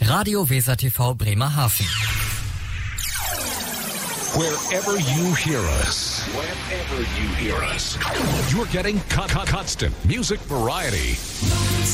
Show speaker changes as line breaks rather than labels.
Radio Weser TV Bremerhaven.
Wherever you hear us, you're getting constant music variety.